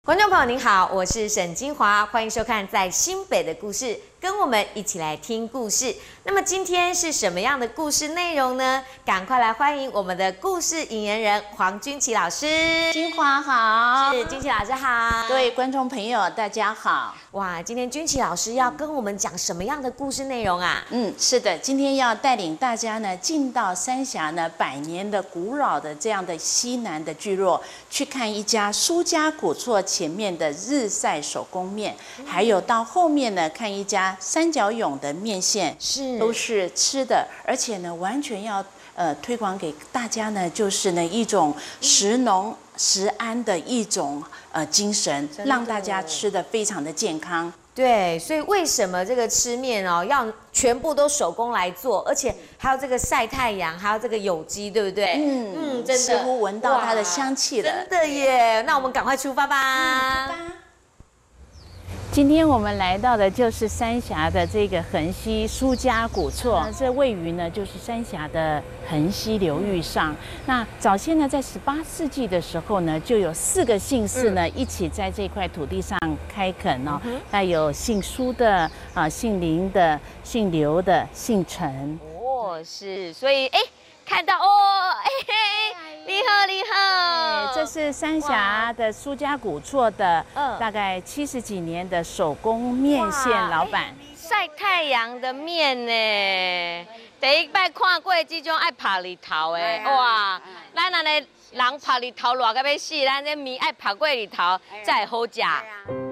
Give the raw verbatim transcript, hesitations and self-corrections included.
观众朋友您好，我是沈金华，欢迎收看《在新北的故事》，跟我们一起来听故事。那么今天是什么样的故事内容呢？赶快来欢迎我们的故事引言人黄君琪老师。 金华好， 是君琪老师好， 各位观众朋友大家好。 哇，今天君琪老师要跟我们讲什么样的故事内容啊？ 嗯，是的，今天要带领大家呢进到三峡呢百年的古老的这样的西南的聚落，去看一家苏家古厝前面的日晒手工面，嗯、还有到后面呢看一家三角蛹的面线， 是都是吃的，而且呢完全要呃推广给大家呢，就是呢一种食农食安的一种呃精神，让大家吃的非常的健康。 对，所以为什么这个吃面哦，要全部都手工来做，而且还有这个晒太阳，还有这个有机，对不对？ 嗯嗯，真的， 似乎闻到它的香气了。 真的耶！那我们赶快出发吧。 嗯，出发。今天我们来到的就是三峡的这个横溪苏家古厝，这位于呢就是三峡的横溪流域上。那早先呢，在十八世纪的时候呢，就有四个姓氏呢、嗯、一起在这块土地上开垦哦。那、嗯、有姓苏的啊，姓林的，姓刘的，姓陈。 哦，是，所以哎，看到哦，哎嘿。你好，你好。 这是三峡的苏家古厝的，大概七十几年的手工面线老板。 晒太阳的面呢，第一摆看过这种爱晒日头的，哇！咱安尼人晒日头热到要死，咱这面爱晒过日头才会好食。